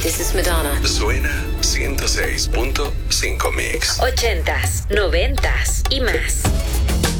this is Madonna. Suena 106.5 Mix. 80s, 90s y más.